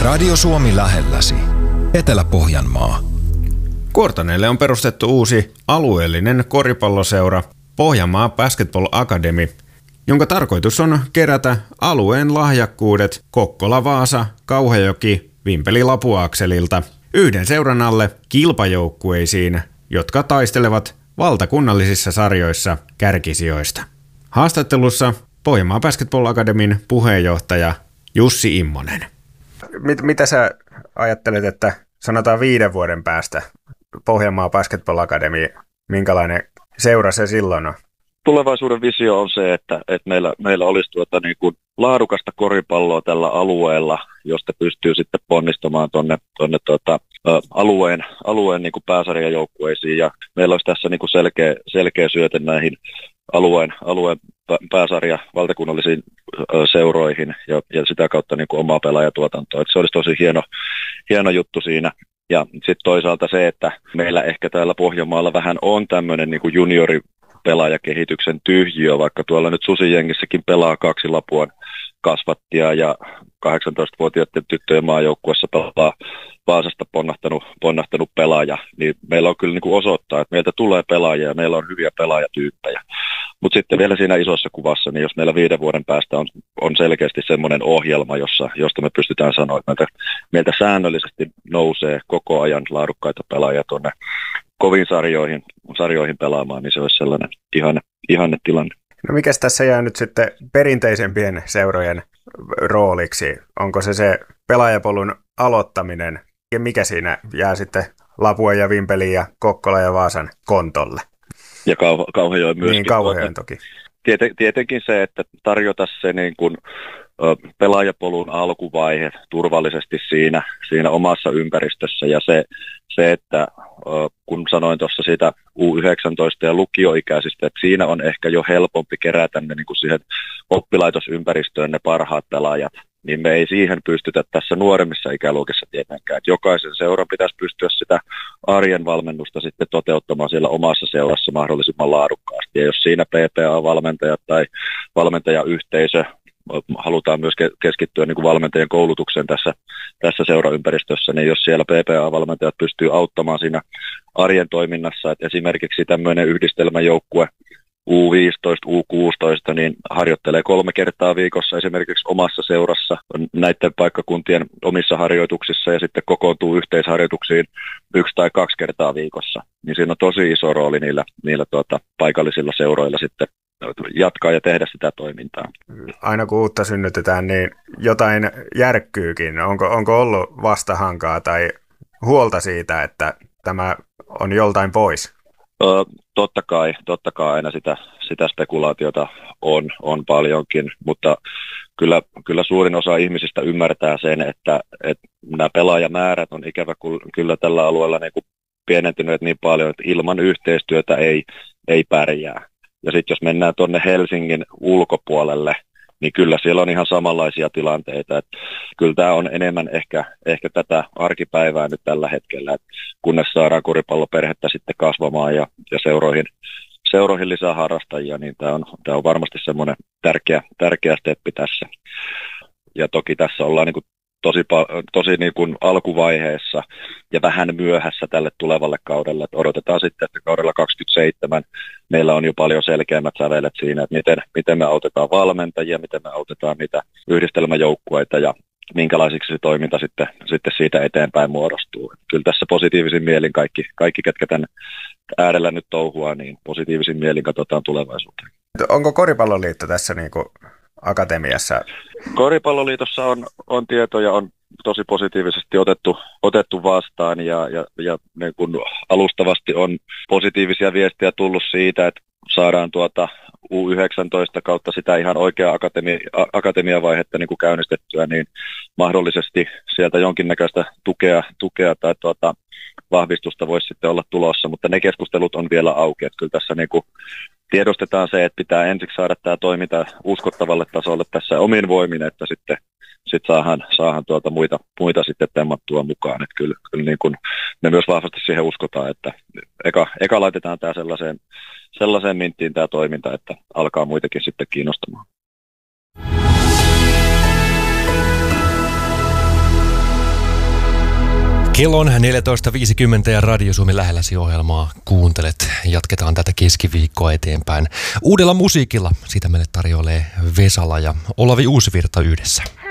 Radio Suomi lähelläsi. Etelä-Pohjanmaa. Kuortaneelle on perustettu uusi alueellinen koripalloseura Pohjanmaa Basketball Academy, jonka tarkoitus on kerätä alueen lahjakkuudet Kokkola, Vaasa, Kauhajoki, Vimpeli, Lapuakselilta yhden seuran alle kilpajoukkueisiin, jotka taistelevat valtakunnallisissa sarjoissa kärkisijoista. Haastattelussa Pohjanmaa Basketball Academyn puheenjohtaja Jussi Immonen. Mitä sä ajattelet, että sanotaan 5 vuoden päästä Pohjanmaa Basketball Academy, minkälainen seura se silloin on? Tulevaisuuden visio on se, että meillä olisi niin kuin laadukasta koripalloa tällä alueella, josta pystyy sitten ponnistamaan tuonne alueen niin kuin pääsarjajoukkueisiin, ja meillä olisi tässä niin kuin selkeä syöte näihin alueen pääsarja valtakunnallisiin seuroihin ja sitä kautta niin kuin omaa pelaajatuotantoa. Että se olisi tosi hieno juttu siinä. Ja sitten toisaalta se, että meillä ehkä täällä Pohjanmaalla vähän on tämmöinen niin kuin junioripelaajakehityksen tyhjiö, vaikka tuolla nyt Susijengissäkin pelaa 2 Lapuan kasvattia ja 18-vuotiaiden tyttöjen maajoukkuessa pelaa Vaasasta ponnahtanut pelaaja, niin meillä on kyllä niin kuin osoittaa, että meiltä tulee pelaajia ja meillä on hyviä pelaajatyyppejä. Mutta sitten vielä siinä isossa kuvassa, niin jos meillä 5 vuoden päästä on selkeästi semmoinen ohjelma, josta me pystytään sanoa, että meiltä säännöllisesti nousee koko ajan laadukkaita pelaajia tuonne koviin sarjoihin pelaamaan, niin se olisi sellainen ihanne tilanne. No mikäs tässä jää nyt sitten perinteisempien seurojen rooliksi? Onko se pelaajapolun aloittaminen ja mikä siinä jää sitten Lapuan ja Vimpelin ja Kokkola ja Vaasan kontolle? Ja Kauhajoen myöskin. Niin, Kauhajoen toki. Tietenkin se, että tarjota se niin kuin pelaajapolun alkuvaihe turvallisesti siinä omassa ympäristössä ja se että kun sanoin tuossa siitä U19 ja lukioikäisistä, että siinä on ehkä jo helpompi kerätä ne niin kuin siihen oppilaitosympäristöön ne parhaat pelaajat, niin me ei siihen pystytä tässä nuoremmissa ikäluokissa tietenkään. Että jokaisen seuran pitäisi pystyä sitä arjen valmennusta sitten toteuttamaan siellä omassa seurassa mahdollisimman laadukkaasti. Ja jos siinä PPA-valmentajat tai valmentajayhteisö halutaan myös keskittyä niin kuin valmentajien koulutukseen tässä seuraympäristössä, niin jos siellä PPA-valmentajat pystyy auttamaan siinä arjen toiminnassa, että esimerkiksi tämmöinen yhdistelmäjoukkue U15, U16, niin harjoittelee 3 kertaa viikossa esimerkiksi omassa seurassa näiden paikkakuntien omissa harjoituksissa ja sitten kokoontuu yhteisharjoituksiin 1 tai 2 kertaa viikossa. Niin siinä on tosi iso rooli niillä paikallisilla seuroilla sitten jatkaa ja tehdä sitä toimintaa. Aina kun uutta synnytetään, niin jotain järkkyykin. Onko ollut vastahankaa tai huolta siitä, että tämä on joltain pois? Totta kai aina sitä spekulaatiota on paljonkin, mutta kyllä suurin osa ihmisistä ymmärtää sen, että nämä pelaajamäärät on ikävä kyllä tällä alueella niin kuin pienentyneet niin paljon, että ilman yhteistyötä ei pärjää. Ja sitten jos mennään tuonne Helsingin ulkopuolelle, niin kyllä siellä on ihan samanlaisia tilanteita. Että kyllä tämä on enemmän ehkä tätä arkipäivää nyt tällä hetkellä, että kunnes saadaan koripalloperhettä sitten kasvamaan ja seuroihin lisää harrastajia, niin tämä on varmasti semmoinen tärkeä steppi tässä. Ja toki tässä ollaan niin kuin tosi niin kuin alkuvaiheessa ja vähän myöhässä tälle tulevalle kaudelle. Että odotetaan sitten, että kaudella 27 meillä on jo paljon selkeämmät sävelet siinä, että miten me autetaan valmentajia, miten me autetaan niitä yhdistelmäjoukkueita ja minkälaisiksi se toiminta sitten siitä eteenpäin muodostuu. Kyllä tässä positiivisin mielin kaikki ketkä tämän äärellä nyt touhuaa, niin positiivisin mielin katsotaan tulevaisuuteen. Onko Koripalloliitto tässä niin kuin akatemiassa? Koripalloliitossa on tietoja, on tosi positiivisesti otettu vastaan ja niin kun alustavasti on positiivisia viestejä tullut siitä, että saadaan U19 kautta sitä ihan oikeaa akatemiavaihetta niin kuin käynnistettyä, niin mahdollisesti sieltä jonkinnäköistä tukea tai vahvistusta voisi sitten olla tulossa, mutta ne keskustelut on vielä auki, että kyllä tässä niin kuin tiedostetaan se, että pitää ensiksi saada tämä toiminta uskottavalle tasolle tässä omin voimin, että sitten saadaan muita sitten temmattua mukaan. Että kyllä niin kuin me myös vahvasti siihen uskotaan, että eka laitetaan tämä sellaiseen minttiin tämä toiminta, että alkaa muitakin sitten kiinnostamaan. Kello on 14.50 ja Radio Suomi lähelläsi -ohjelmaa kuuntelet. Jatketaan tätä keskiviikkoa eteenpäin uudella musiikilla. Sitä meille tarjoilee Vesala ja Olavi Uusivirta yhdessä.